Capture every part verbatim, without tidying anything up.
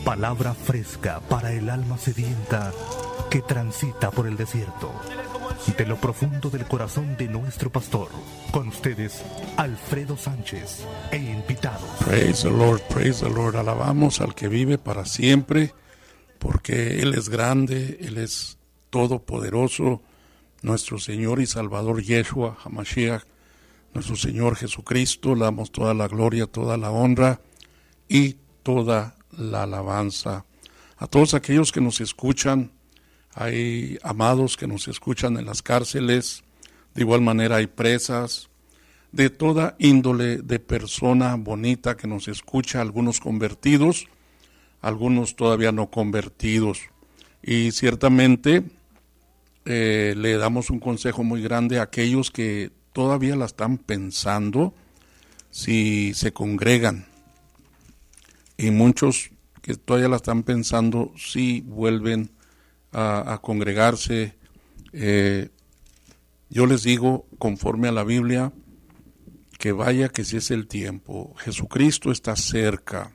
Palabra fresca para el alma sedienta que transita por el desierto. De lo profundo del corazón de nuestro pastor, con ustedes, Alfredo Sánchez e invitados. Praise the Lord, praise the Lord. Alabamos al que vive para siempre, porque Él es grande, Él es todopoderoso, nuestro Señor y Salvador Yeshua HaMashiach, nuestro Señor Jesucristo. Le damos toda la gloria, toda la honra y toda la alabanza. A todos aquellos que nos escuchan, hay amados que nos escuchan en las cárceles, de igual manera hay presas, de toda índole de persona bonita que nos escucha, algunos convertidos, algunos todavía no convertidos. Y ciertamente eh, le damos un consejo muy grande a aquellos que todavía la están pensando si se congregan. Y muchos que todavía la están pensando si vuelven a, a congregarse. Eh, yo les digo, conforme a la Biblia, que vaya que si es el tiempo. Jesucristo está cerca.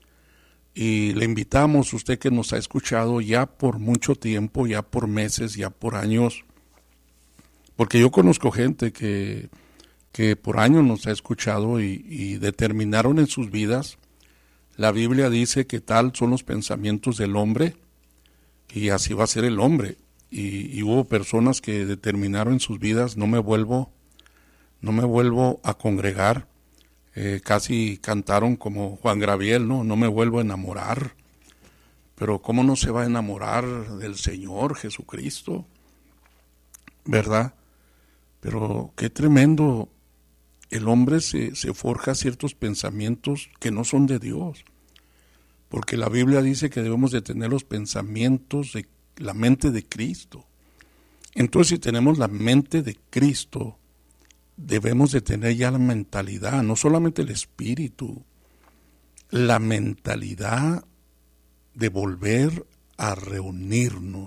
Y le invitamos, usted que nos ha escuchado ya por mucho tiempo, ya por meses, ya por años, porque yo conozco gente que, que por años nos ha escuchado y, y determinaron en sus vidas. La Biblia dice que tal son los pensamientos del hombre y así va a ser el hombre. Y, y hubo personas que determinaron en sus vidas, no me vuelvo, no me vuelvo a congregar. Eh, casi cantaron como Juan Gabriel, ¿no? No me vuelvo a enamorar. Pero ¿cómo no se va a enamorar del Señor Jesucristo? ¿Verdad? Pero qué tremendo. El hombre se, se forja ciertos pensamientos que no son de Dios, porque la Biblia dice que debemos de tener los pensamientos de la mente de Cristo. Entonces, si tenemos la mente de Cristo, debemos de tener ya la mentalidad, no solamente el espíritu, la mentalidad de volver a reunirnos,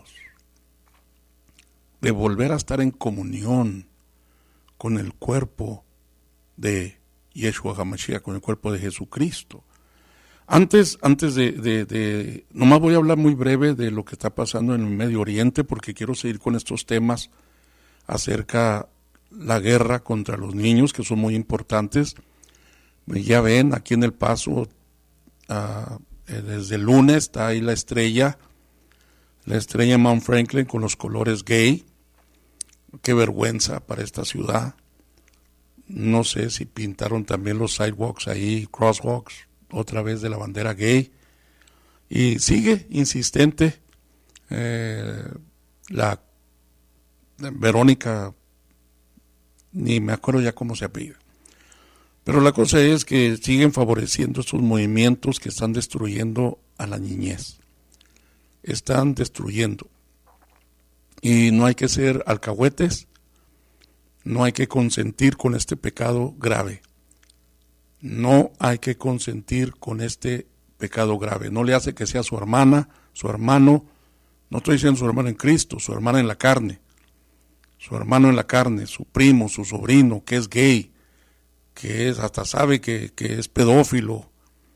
de volver a estar en comunión con el cuerpo de Yeshua HaMashiach, con el cuerpo de Jesucristo. Antes, antes de, de, de, nomás voy a hablar muy breve de lo que está pasando en el Medio Oriente, porque quiero seguir con estos temas acerca de la guerra contra los niños, que son muy importantes. Ya ven, aquí en El Paso, uh, desde el lunes está ahí la estrella, la estrella Mount Franklin con los colores gay. Qué vergüenza para esta ciudad. No sé si pintaron también los sidewalks ahí, crosswalks, otra vez de la bandera gay. Y sigue insistente eh, la Verónica, ni me acuerdo ya cómo se apellida. Pero la cosa es que siguen favoreciendo estos movimientos que están destruyendo a la niñez. Están destruyendo. Y no hay que ser alcahuetes. No hay que consentir con este pecado grave. No hay que consentir con este pecado grave. No le hace que sea su hermana, su hermano, no estoy diciendo su hermano en Cristo, su hermana en la carne, su hermano en la carne, su primo, su sobrino, que es gay, que es, hasta sabe que, que es pedófilo,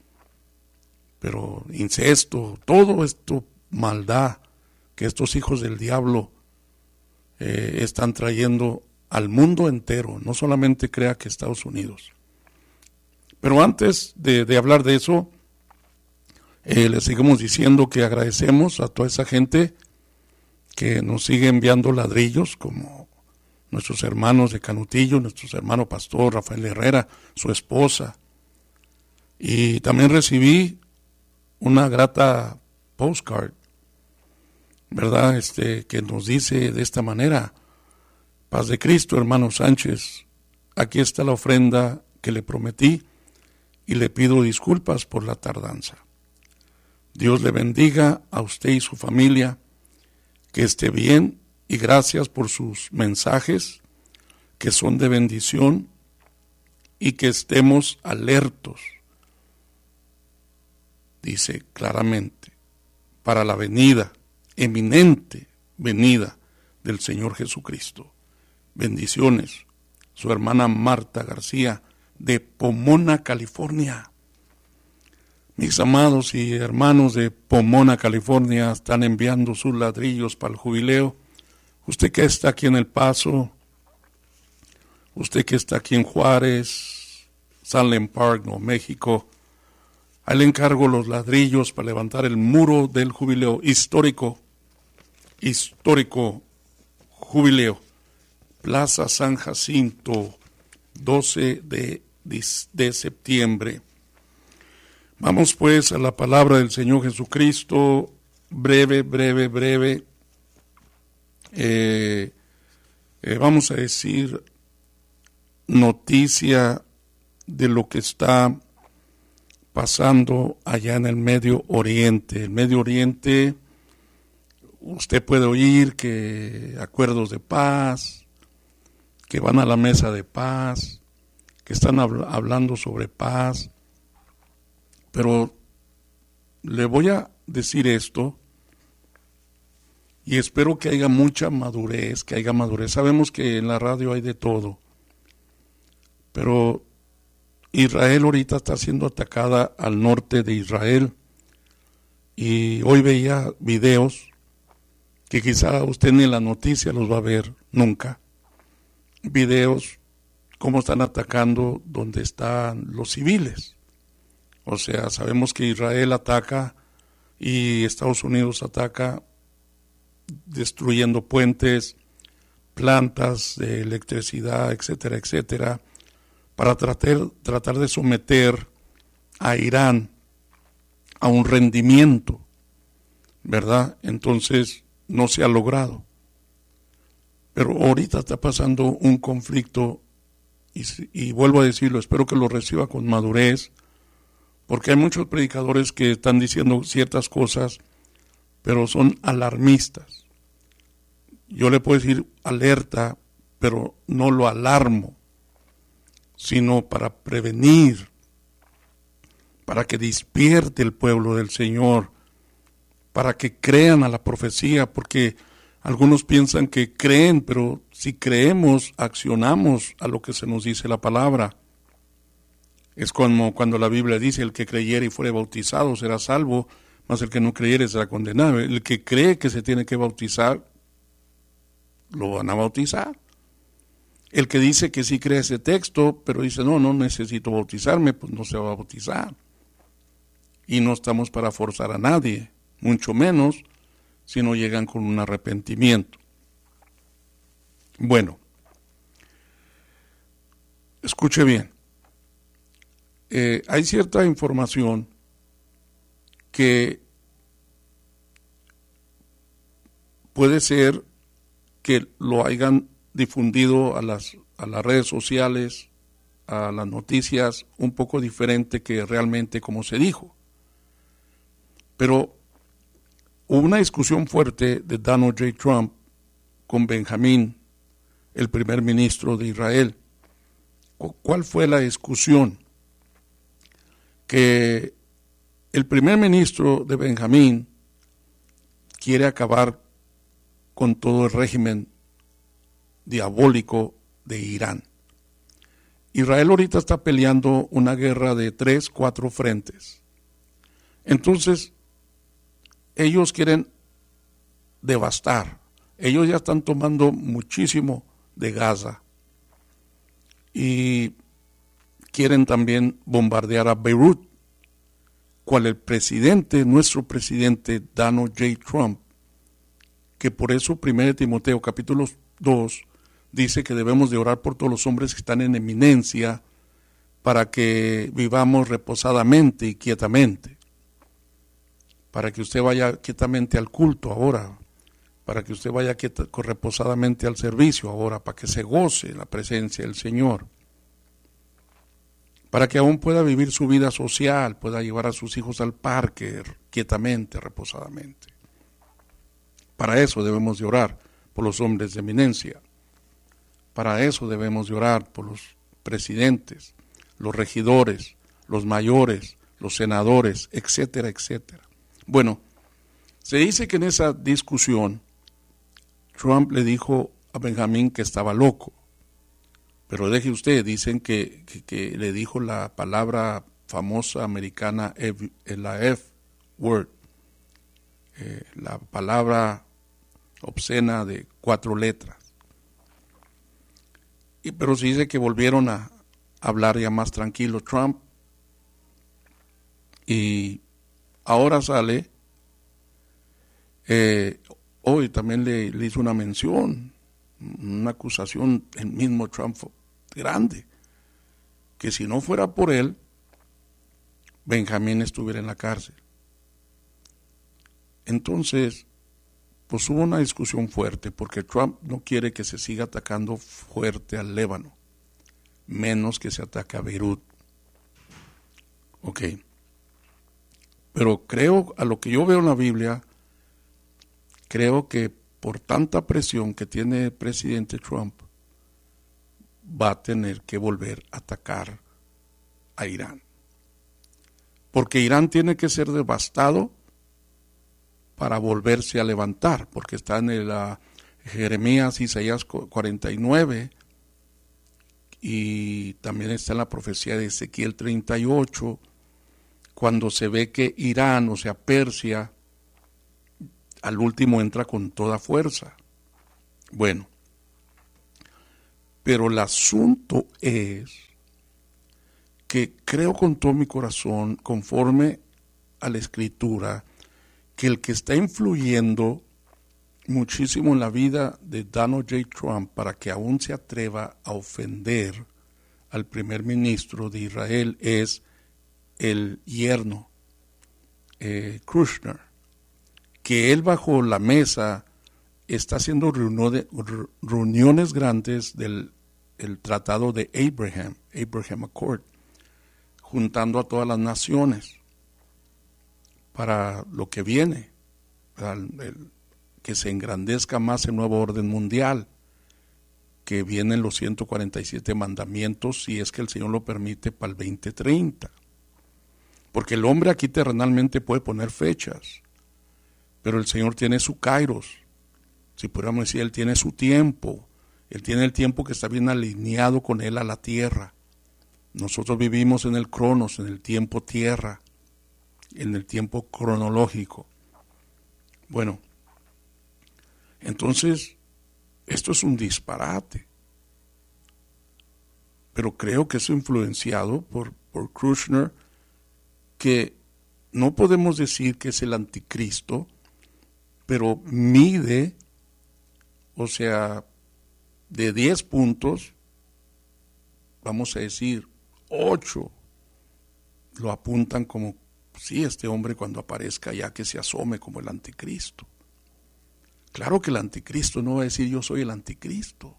pero incesto, todo esto maldad que estos hijos del diablo eh, están trayendo al mundo entero, no solamente crea que Estados Unidos. Pero antes de, de hablar de eso, eh, les seguimos diciendo que agradecemos a toda esa gente que nos sigue enviando ladrillos, como nuestros hermanos de Canutillo, nuestros hermanos pastor Rafael Herrera, su esposa. Y también recibí una grata postcard, ¿verdad? Este, que nos dice de esta manera: paz de Cristo, hermano Sánchez, aquí está la ofrenda que le prometí y le pido disculpas por la tardanza. Dios le bendiga a usted y su familia, que esté bien, y gracias por sus mensajes que son de bendición, y que estemos alertos, dice claramente, para la venida, eminente venida del Señor Jesucristo. Bendiciones, su hermana Marta García, de Pomona, California. Mis amados y hermanos de Pomona, California, están enviando sus ladrillos para el jubileo. Usted que está aquí en El Paso, usted que está aquí en Juárez, Sunland Park, Nuevo México, ahí le encargo los ladrillos para levantar el muro del jubileo histórico, histórico jubileo. Plaza San Jacinto, doce de, de septiembre. Vamos pues a la palabra del Señor Jesucristo, breve, breve, breve. Eh, eh, vamos a decir noticia de lo que está pasando allá en el Medio Oriente. El Medio Oriente, usted puede oír que acuerdos de paz, que van a la mesa de paz, que están habl- hablando sobre paz. Pero le voy a decir esto y espero que haya mucha madurez, que haya madurez. Sabemos que en la radio hay de todo, pero Israel ahorita está siendo atacada al norte de Israel y hoy veía videos que quizá usted ni en la noticia los va a ver nunca. Videos cómo están atacando donde están los civiles. O sea, sabemos que Israel ataca y Estados Unidos ataca destruyendo puentes, plantas de electricidad, etcétera, etcétera, para tratar, tratar de someter a Irán a un rendimiento, ¿verdad? Entonces no se ha logrado. Pero ahorita está pasando un conflicto y, y vuelvo a decirlo, espero que lo reciba con madurez, porque hay muchos predicadores que están diciendo ciertas cosas, pero son alarmistas. Yo le puedo decir alerta, pero no lo alarmo, sino para prevenir, para que despierte el pueblo del Señor, para que crean a la profecía, porque algunos piensan que creen, pero si creemos, accionamos a lo que se nos dice la palabra. Es como cuando la Biblia dice, el que creyere y fuere bautizado será salvo, mas el que no creyere será condenado. El que cree que se tiene que bautizar, lo van a bautizar. El que dice que sí cree ese texto, pero dice, no, no necesito bautizarme, pues no se va a bautizar. Y no estamos para forzar a nadie, mucho menos si no llegan con un arrepentimiento. Bueno, escuche bien. Eh, hay cierta información que puede ser que lo hayan difundido a las, a las redes sociales, a las noticias, un poco diferente que realmente como se dijo. Pero hubo una discusión fuerte de Donald J. Trump con Benjamín, el primer ministro de Israel. ¿Cuál fue la discusión? Que el primer ministro de Benjamín quiere acabar con todo el régimen diabólico de Irán. Israel ahorita está peleando una guerra de tres, cuatro frentes. Entonces, ellos quieren devastar. Ellos ya están tomando muchísimo de Gaza. Y quieren también bombardear a Beirut, cual el presidente, nuestro presidente Donald J. Trump, que por eso primero Timoteo capítulo dos dice que debemos de orar por todos los hombres que están en eminencia para que vivamos reposadamente y quietamente, para que usted vaya quietamente al culto ahora, para que usted vaya quieta, reposadamente al servicio ahora, para que se goce la presencia del Señor, para que aún pueda vivir su vida social, pueda llevar a sus hijos al parque quietamente, reposadamente. Para eso debemos de orar por los hombres de eminencia. Para eso debemos de orar por los presidentes, los regidores, los mayores, los senadores, etcétera, etcétera. Bueno, se dice que en esa discusión Trump le dijo a Benjamín que estaba loco. Pero deje usted, dicen que, que, que le dijo la palabra famosa americana, F, la F word, eh, la palabra obscena de cuatro letras. Y, pero se dice que volvieron a hablar ya más tranquilo Trump, y ahora sale, eh, hoy también le, le hizo una mención, una acusación, el mismo Trump grande, que si no fuera por él, Benjamín estuviera en la cárcel. Entonces, pues hubo una discusión fuerte, porque Trump no quiere que se siga atacando fuerte al Líbano, menos que se ataque a Beirut. Ok. Pero creo, a lo que yo veo en la Biblia, creo que por tanta presión que tiene el presidente Trump, va a tener que volver a atacar a Irán. Porque Irán tiene que ser devastado para volverse a levantar, porque está en el uh, Jeremías, Isaías cuarenta y nueve, y también está en la profecía de Ezequiel treinta y ocho, cuando se ve que Irán, o sea Persia, al último entra con toda fuerza. Bueno, pero el asunto es que creo con todo mi corazón, conforme a la Escritura, que el que está influyendo muchísimo en la vida de Donald J. Trump para que aún se atreva a ofender al primer ministro de Israel es el yerno, eh, Kushner, que él bajo la mesa está haciendo reuniones grandes del el tratado de Abraham, Abraham Accord, juntando a todas las naciones para lo que viene, para el, el, que se engrandezca más el nuevo orden mundial, que vienen los ciento cuarenta y siete mandamientos, si es que el Señor lo permite, para el veinte treinta. Porque el hombre aquí terrenalmente puede poner fechas, pero el Señor tiene su kairos, si pudiéramos decir, Él tiene su tiempo, Él tiene el tiempo que está bien alineado con Él a la tierra. Nosotros vivimos en el cronos, en el tiempo tierra, en el tiempo cronológico. Bueno, entonces, esto es un disparate, pero creo que es influenciado por, por Kushner, que no podemos decir que es el anticristo, pero mide, o sea, de diez puntos, vamos a decir, ocho lo apuntan como, sí, este hombre cuando aparezca ya que se asome como el anticristo. Claro que el anticristo no va a decir yo soy el anticristo.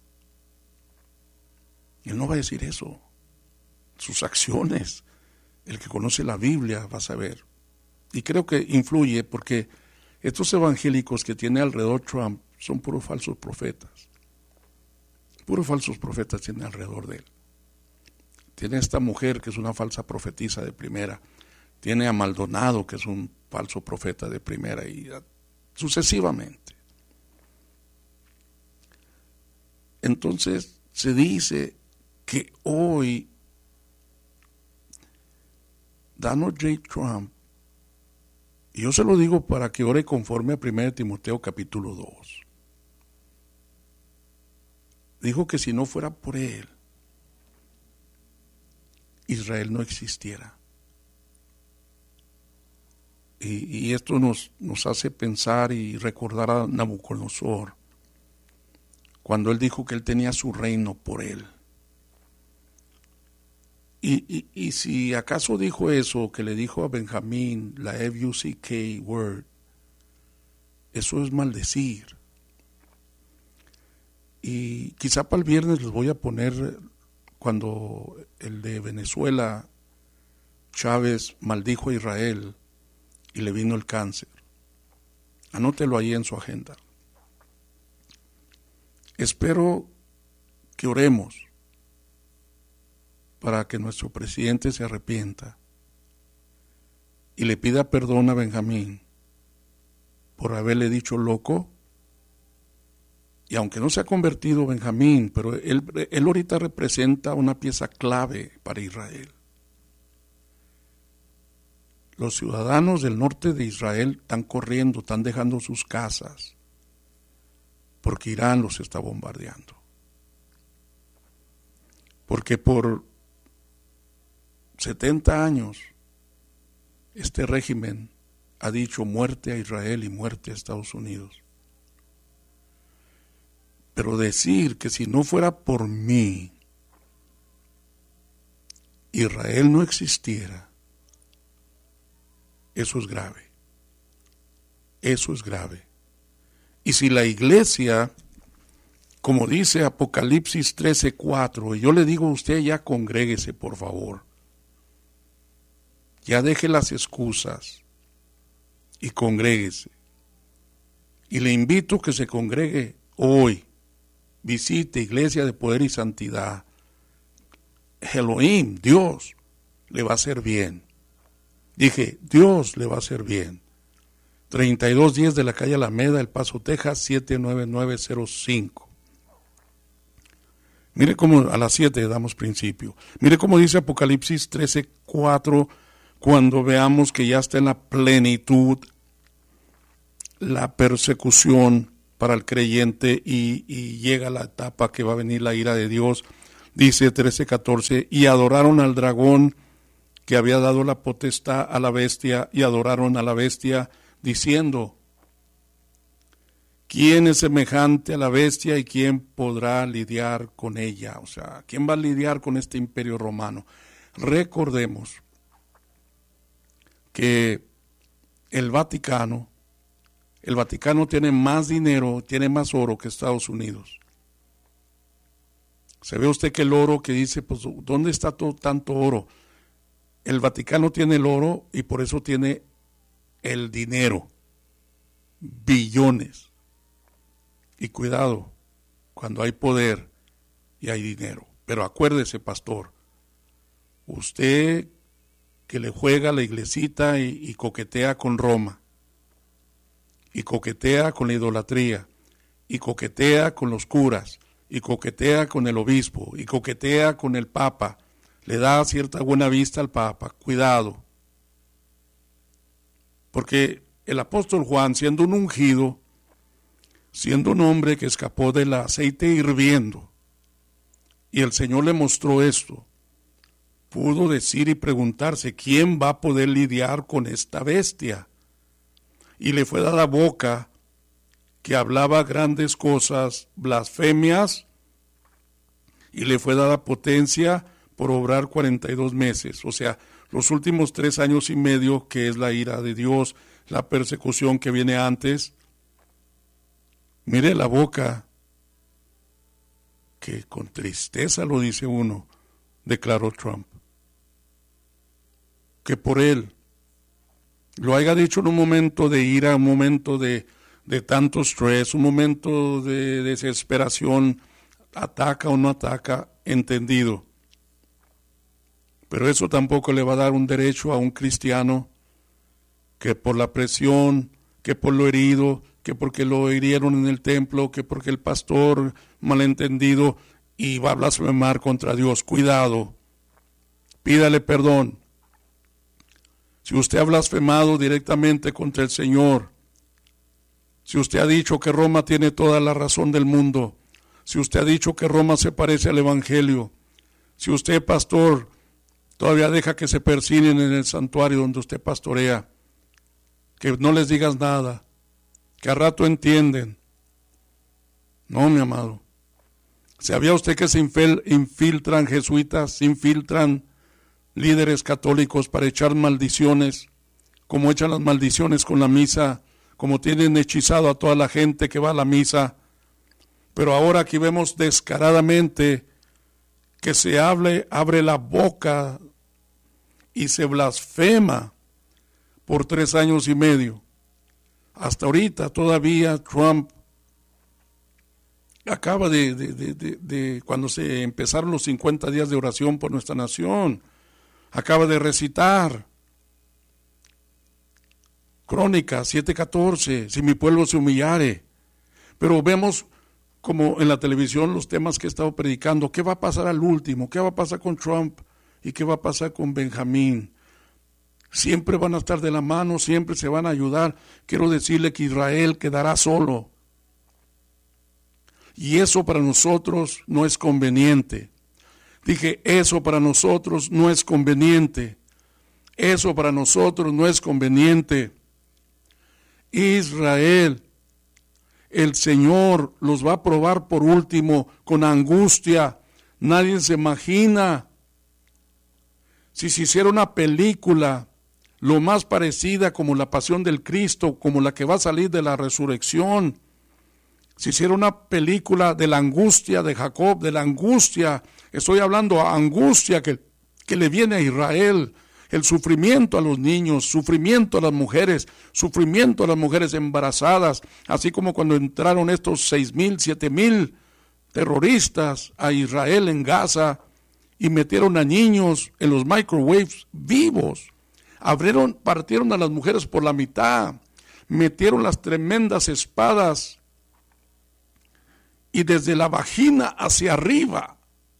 Él no va a decir eso. Sus acciones, el que conoce la Biblia va a saber. Y creo que influye porque estos evangélicos que tiene alrededor Trump son puros falsos profetas. Puros falsos profetas tiene alrededor de él. Tiene esta mujer que es una falsa profetisa de primera. Tiene a Maldonado que es un falso profeta de primera y sucesivamente. Entonces se dice que hoy Donald J. Trump, y yo se lo digo para que ore conforme a primera Timoteo capítulo dos, dijo que si no fuera por él, Israel no existiera. Y, y esto nos, nos hace pensar y recordar a Nabucodonosor, cuando él dijo que él tenía su reino por él. Y, y, y si acaso dijo eso, que le dijo a Benjamín, la F U C K word, eso es maldecir. Y quizá para el viernes les voy a poner cuando el de Venezuela, Chávez maldijo a Israel y le vino el cáncer. Anótelo ahí en su agenda. Espero que oremos para que nuestro presidente se arrepienta y le pida perdón a Benjamín por haberle dicho loco. Y aunque no se ha convertido Benjamín, pero él, él ahorita representa una pieza clave para Israel. los ciudadanos del norte de Israel están corriendo, están dejando sus casas, porque Irán los está bombardeando. Porque por setenta años este régimen ha dicho muerte a Israel y muerte a Estados Unidos. Pero decir que si no fuera por mí, Israel no existiera, eso es grave. Eso es grave. Y si la iglesia, como dice Apocalipsis trece cuatro, y yo le digo a usted, ya congréguese, por favor. Ya deje las excusas y congréguese. Y le invito a que se congregue hoy. Visite Iglesia de Poder y Santidad. Elohim, Dios, le va a hacer bien. Dije, Dios le va a hacer bien. treinta y dos diez de la calle Alameda, El Paso, Texas, siete nueve nueve cero cinco. Mire cómo a las siete damos principio. Mire cómo dice Apocalipsis trece cuatro, cuando veamos que ya está en la plenitud la persecución para el creyente y, y llega la etapa que va a venir la ira de Dios. Dice trece catorce, y adoraron al dragón que había dado la potestad a la bestia, y adoraron a la bestia, diciendo, ¿quién es semejante a la bestia y quién podrá lidiar con ella? O sea, ¿quién va a lidiar con este imperio romano? Recordemos que el Vaticano, el Vaticano tiene más dinero, tiene más oro que Estados Unidos. Se ve usted que el oro que dice, pues, ¿dónde está todo tanto oro? El Vaticano tiene el oro y por eso tiene el dinero, billones. Y cuidado, cuando hay poder y hay dinero. Pero acuérdese, pastor, usted que le juega a la iglesita y, y coquetea con Roma, y coquetea con la idolatría, y coquetea con los curas, y coquetea con el obispo, y coquetea con el papa, le da cierta buena vista al papa, cuidado. Porque el apóstol Juan, siendo un ungido, siendo un hombre que escapó del aceite hirviendo, y el Señor le mostró esto, pudo decir y preguntarse, ¿quién va a poder lidiar con esta bestia? Y le fue dada boca que hablaba grandes cosas, blasfemias, y le fue dada potencia por obrar cuarenta y dos meses, o sea, los últimos tres años y medio, que es la ira de Dios, la persecución que viene antes. Mire la boca, que con tristeza lo dice uno, declaró Trump, que por él lo haya dicho en un momento de ira, un momento de, de tanto estrés, un momento de desesperación, ataca o no ataca, entendido. Pero eso tampoco le va a dar un derecho a un cristiano que por la presión, que por lo herido, que porque lo hirieron en el templo, que porque el pastor malentendido y va a blasfemar contra Dios. Cuidado, pídale perdón. Si usted ha blasfemado directamente contra el Señor, si usted ha dicho que Roma tiene toda la razón del mundo, si usted ha dicho que Roma se parece al Evangelio, si usted, pastor, todavía deja que se persiguen en el santuario donde usted pastorea, que no les digas nada, que a rato entienden. No, mi amado. ¿Sabía usted que se infiltran jesuitas, se infiltran líderes católicos para echar maldiciones, como echan las maldiciones con la misa, como tienen hechizado a toda la gente que va a la misa? Pero ahora aquí vemos descaradamente que se hable, abre la boca y se blasfema por tres años y medio. Hasta ahorita todavía Trump acaba de, de, de, de, de cuando se empezaron los cincuenta días de oración por nuestra nación, acaba de recitar Crónicas siete catorce, si mi pueblo se humillare. Pero vemos como en la televisión los temas que he estado predicando, ¿qué va a pasar al último? ¿Qué va a pasar con Trump? ¿Y qué va a pasar con Benjamín? siempre van a estar de la mano, siempre se van a ayudar. Quiero decirle que Israel quedará solo. Y eso para nosotros no es conveniente. Dije, eso para nosotros no es conveniente. Eso para nosotros no es conveniente. Israel, el Señor los va a probar por último con angustia. Nadie se imagina. Si se hiciera una película lo más parecida como la pasión del Cristo, como la que va a salir de la resurrección, si hiciera una película de la angustia de Jacob, de la angustia, estoy hablando a angustia que, que le viene a Israel, el sufrimiento a los niños, sufrimiento a las mujeres, sufrimiento a las mujeres embarazadas, así como cuando entraron estos seis mil, siete mil terroristas a Israel en Gaza y metieron a niños en los microwaves vivos, abrieron, partieron a las mujeres por la mitad, metieron las tremendas espadas y desde la vagina hacia arriba,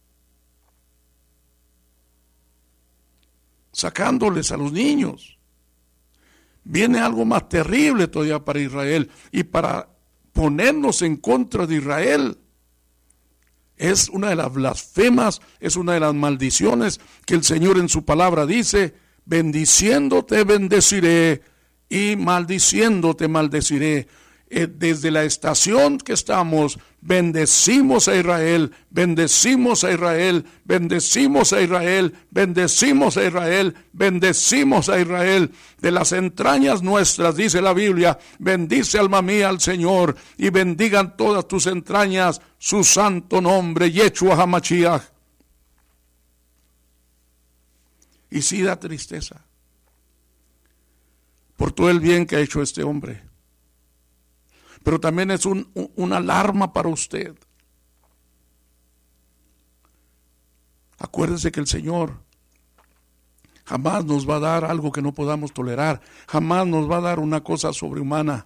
sacándoles a los niños. Viene algo más terrible todavía para Israel, y para ponernos en contra de Israel es una de las blasfemas, es una de las maldiciones que el Señor en su palabra dice: bendiciéndote bendeciré y maldiciéndote maldeciré. Eh, desde la estación que estamos, bendecimos a Israel, bendecimos a Israel, bendecimos a Israel, bendecimos a Israel, bendecimos a Israel. De las entrañas nuestras, dice la Biblia, bendice alma mía al Señor, y bendigan todas tus entrañas su santo nombre, Yeshua HaMashiach. Y sí da tristeza por todo el bien que ha hecho este hombre. Pero también es un, un, una alarma para usted. Acuérdese que el Señor jamás nos va a dar algo que no podamos tolerar. Jamás nos va a dar una cosa sobrehumana.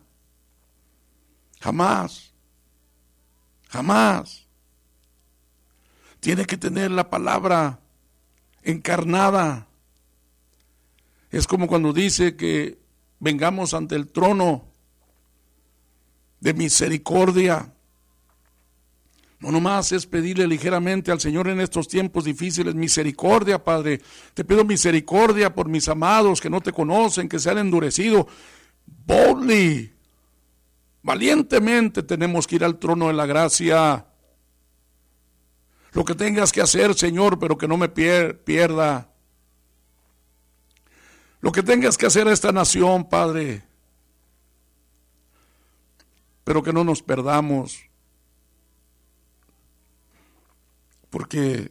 Jamás. Jamás. Tiene que tener la palabra encarnada. Es como cuando dice que vengamos ante el trono de misericordia. No nomás es pedirle ligeramente al Señor en estos tiempos difíciles: misericordia, Padre, te pido misericordia por mis amados que no te conocen, que se han endurecido. Boldly, valientemente tenemos que ir al trono de la gracia. Lo que tengas que hacer, Señor, pero que no me pier- pierda. Lo que tengas que hacer a esta nación, Padre, pero que no nos perdamos, porque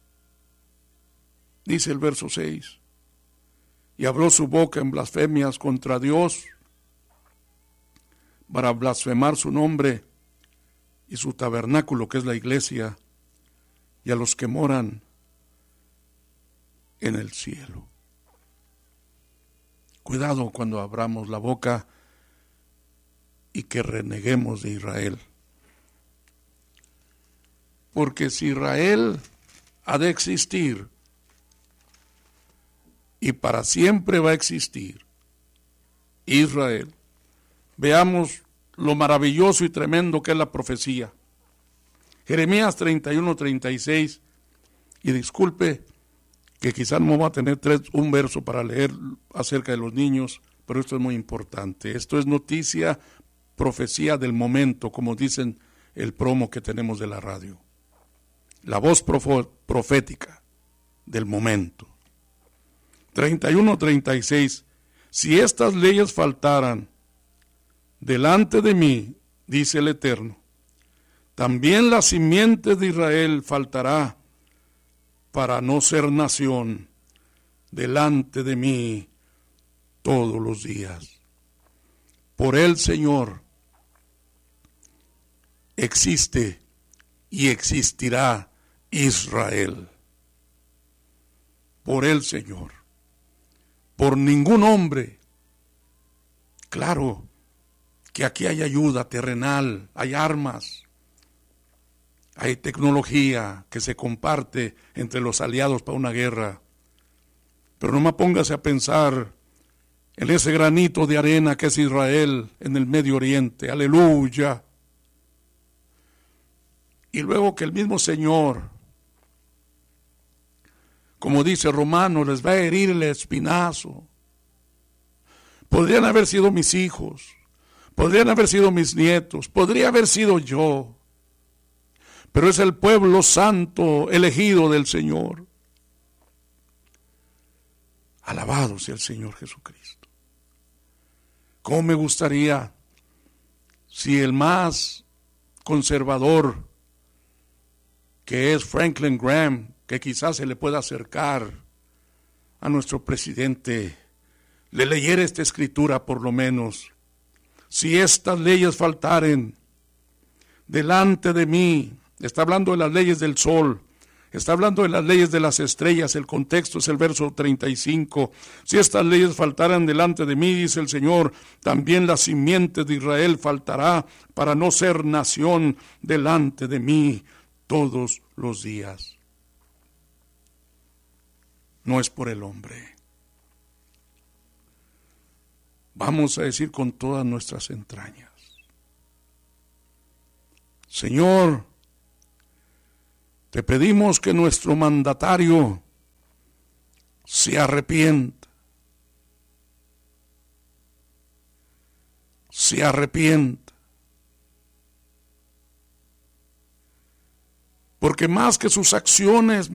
dice el verso seis, y abrió su boca en blasfemias contra Dios para blasfemar su nombre y su tabernáculo, que es la iglesia, y a los que moran en el cielo. Cuidado cuando abramos la boca y que reneguemos de Israel. Porque si Israel ha de existir, y para siempre va a existir, Israel, veamos lo maravilloso y tremendo que es la profecía. Jeremías treinta y uno, treinta y seis, y disculpe que quizás no va a tener tres, un verso para leer acerca de los niños, pero esto es muy importante. Esto es noticia, profecía del momento, como dicen el promo que tenemos de la radio. La voz profética del momento. treinta y uno, treinta y seis. Si estas leyes faltaran delante de mí, dice el Eterno, también la simiente de Israel faltará para no ser nación delante de mí todos los días. Por el Señor existe y existirá Israel. Por el Señor. Por ningún hombre. Claro que aquí hay ayuda terrenal, hay armas, hay tecnología que se comparte entre los aliados para una guerra. Pero no me póngase a pensar en ese granito de arena que es Israel en el Medio Oriente. Aleluya. Y luego que el mismo Señor, como dice Romanos, les va a herir el espinazo. Podrían haber sido mis hijos, podrían haber sido mis nietos, podría haber sido yo, pero es el pueblo santo elegido del Señor. Alabado sea el Señor Jesucristo. ¿Cómo me gustaría si el más conservador, que es Franklin Graham, que quizás se le pueda acercar a nuestro presidente, le leyera esta escritura por lo menos? Si estas leyes faltaren delante de mí, está hablando de las leyes del sol, está hablando de las leyes de las estrellas, el contexto es el verso treinta y cinco. Si estas leyes faltaran delante de mí, dice el Señor, también la simiente de Israel faltará para no ser nación delante de mí todos los días. No es por el hombre. Vamos a decir con todas nuestras entrañas: Señor, te pedimos que nuestro mandatario se arrepienta, se arrepienta, porque más que sus acciones